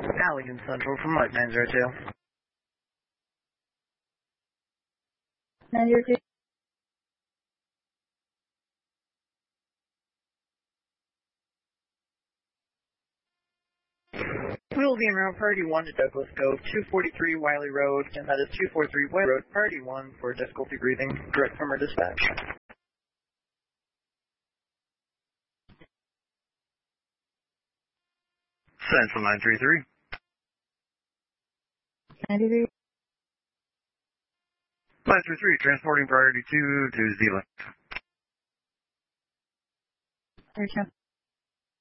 Allegan Central from Light 902. 902. We'll be en route priority 1 to Douglas Cove, 243 Wiley Road, and that is 243 Wiley Road, priority 1 for difficulty breathing, direct from our dispatch. Central 933. 93. 933, transporting priority 2 to Zealand. Return.